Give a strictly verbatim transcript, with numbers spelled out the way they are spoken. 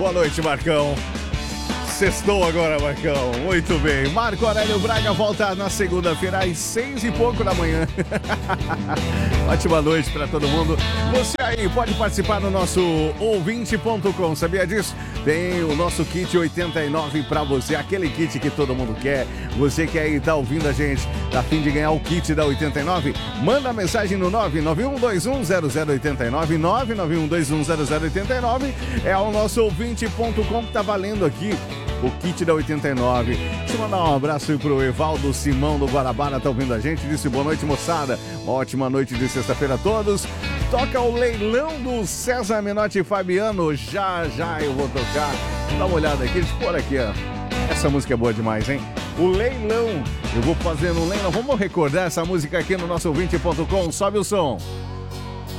Boa noite, Marcão. Sextou agora, Marcão. Muito bem. Marco Aurélio Braga volta na segunda-feira às seis e pouco da manhã. Ótima noite para todo mundo. Você aí pode participar no nosso ouvinte ponto com. Sabia disso? Tem o nosso kit oitenta e nove para você. Aquele kit que todo mundo quer. Você que aí tá ouvindo a gente, tá a fim de ganhar o kit da oitenta e nove? Manda mensagem no nove nove um dois um zero zero oito nove. nove nove um dois um zero zero oito nove. É o nosso ouvinte ponto com que tá valendo aqui o kit da oitenta e nove. Deixa eu mandar um abraço aí pro Evaldo Simão do Guarabara, tá ouvindo a gente. Disse boa noite, moçada. Ótima noite de sexta-feira a todos. Toca o leilão do César Menotti e Fabiano. Já, já eu vou tocar. Dá uma olhada aqui, deixa eu pôr aqui, ó. Essa música é boa demais, hein? O leilão. Eu vou fazer um leilão. Vamos recordar essa música aqui no nosso ouvinte ponto com. Sobe o som.